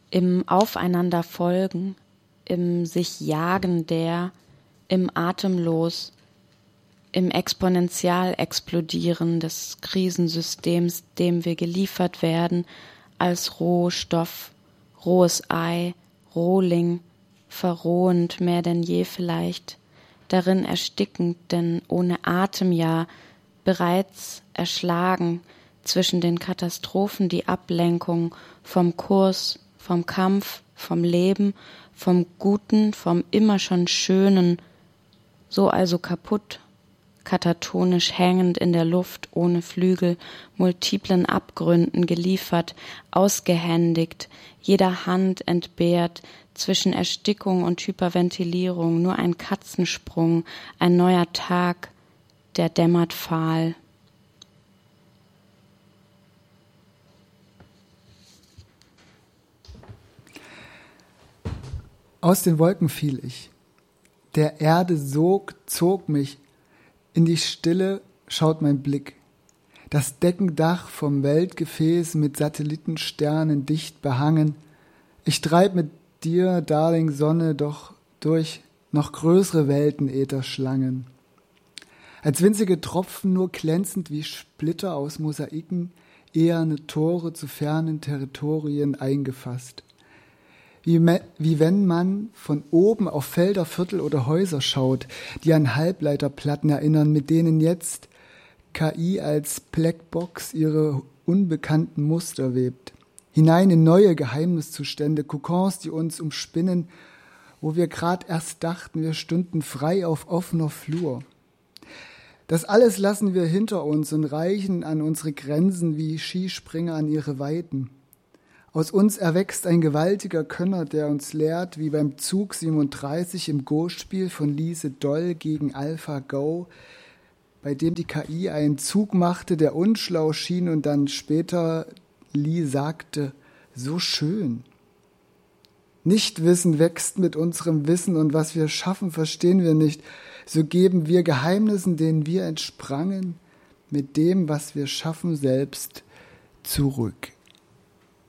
im Aufeinanderfolgen, im sich Jagen im Atemlos, im exponentiell Explodieren des Krisensystems, dem wir geliefert werden, als Rohstoff, rohes Ei, Rohling, verrohend mehr denn je vielleicht, darin erstickend, denn ohne Atem ja, bereits erschlagen, zwischen den Katastrophen die Ablenkung vom Kurs, vom Kampf, vom Leben, vom Guten, vom immer schon Schönen, so also kaputt, katatonisch hängend in der Luft, ohne Flügel, multiplen Abgründen geliefert, ausgehändigt, jeder Hand entbehrt, zwischen Erstickung und Hyperventilierung nur ein Katzensprung, ein neuer Tag, der dämmert fahl. Aus den Wolken fiel ich. Der Erde Sog zog mich. In die Stille schaut mein Blick. Das Deckendach vom Weltgefäß mit Satellitensternen dicht behangen. Ich treib mit dir, Darling Sonne, doch durch noch größere Weltenätherschlangen. Als winzige Tropfen nur glänzend wie Splitter aus Mosaiken, eherne Tore zu fernen Territorien eingefasst. Wie wenn man von oben auf Felder, Viertel oder Häuser schaut, die an Halbleiterplatten erinnern, mit denen jetzt KI als Blackbox ihre unbekannten Muster webt. Hinein in neue Geheimniszustände, Kokons, die uns umspinnen, wo wir grad erst dachten, wir stünden frei auf offener Flur. Das alles lassen wir hinter uns und reichen an unsere Grenzen wie Skispringer an ihre Weiten. Aus uns erwächst ein gewaltiger Könner, der uns lehrt, wie beim Zug 37 im Go-Spiel von Lise Doll gegen AlphaGo, bei dem die KI einen Zug machte, der unschlau schien und dann später Lee sagte, so schön. Nichtwissen wächst mit unserem Wissen und was wir schaffen, verstehen wir nicht. So geben wir Geheimnissen, denen wir entsprangen, mit dem, was wir schaffen, selbst zurück.